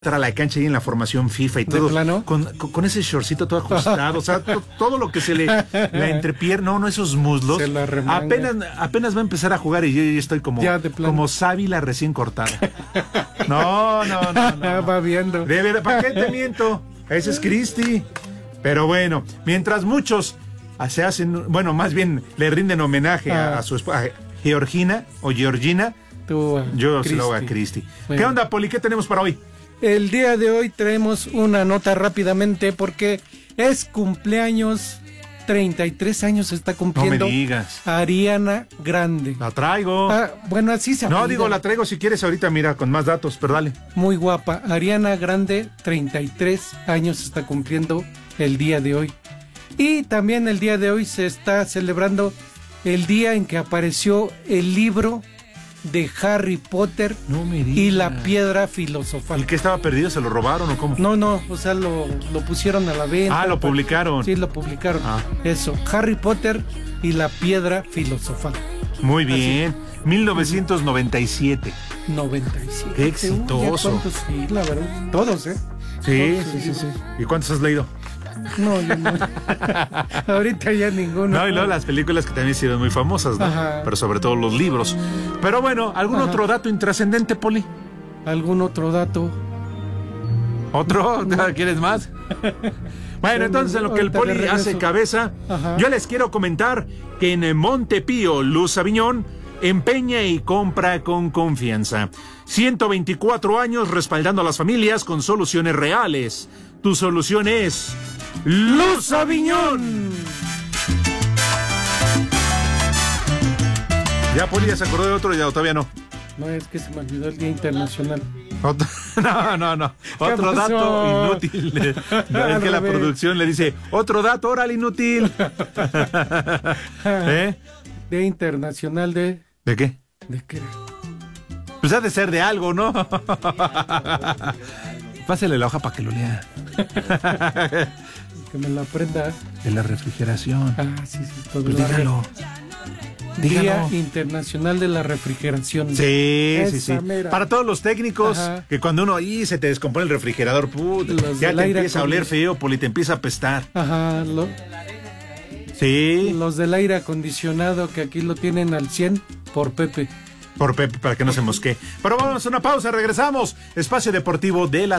a la cancha y en la formación FIFA y todo, con ese shortcito todo ajustado, o sea, todo lo que se le la entrepierna, no esos muslos, apenas va a empezar a jugar y yo estoy como sábila recién cortada. No. Va viendo. De verdad, ¿para qué te miento? Ese es Cristi. Pero bueno, mientras muchos se hacen, bueno, más bien le rinden homenaje a su esposa, Georgina, yo se lo hago a Cristi. Bueno. ¿Qué onda, Poli? ¿Qué tenemos para hoy? El día de hoy traemos una nota rápidamente porque es cumpleaños, 33 años está cumpliendo. No me digas. Ariana Grande. La traigo. Bueno, así se apellida. No, digo, la traigo si quieres ahorita, mira, con más datos, pero dale. Muy guapa. Ariana Grande, 33 años está cumpliendo el día de hoy. Y también el día de hoy se está celebrando el día en que apareció el libro de Harry Potter y la piedra filosofal. ¿El que estaba perdido se lo robaron o cómo? No, o sea, lo pusieron a la venta. Lo publicaron. Sí, lo publicaron. Eso, Harry Potter y la piedra filosofal. Muy bien. 1997. 97. Qué exitoso. Sí, la verdad. Todos, ¿eh? Sí. ¿Y cuántos has leído? No, yo no. Ahorita ya ninguno. No, y luego las películas que también hicieron muy famosas, ¿no? Ajá. Pero sobre todo los libros. Pero bueno, ¿algún otro dato intrascendente, Poli? ¿Algún otro dato? ¿Otro? No. ¿Quieres más? Bueno, entonces en lo que el Poli hace cabeza, yo les quiero comentar que en Montepío, Luz Aviñón empeña y compra con confianza. 124 años respaldando a las familias con soluciones reales. Tu solución es Luz Aviñón. ¿Ya, Poli, ya se acordó de otro? Ya todavía no. No, es que se me olvidó el Día Internacional. No. Otro dato inútil. Es que la producción le dice, otro dato, órale, inútil. Día Internacional de... ¿De qué? ¿De qué? Pues ha de ser de algo, ¿no? Pásale la hoja para que lo lea. Que me la aprenda. De la refrigeración. Sí. Todo pues dígalo. Día Internacional de la Refrigeración. Sí. Para todos los técnicos, que cuando uno ahí se te descompone el refrigerador, ya te empieza a oler feo, Poli, te empieza a apestar. Sí. Los del aire acondicionado, que aquí lo tienen al 100 por Pepe. Para que no se mosquee. Pero vamos a una pausa, regresamos. Espacio Deportivo de la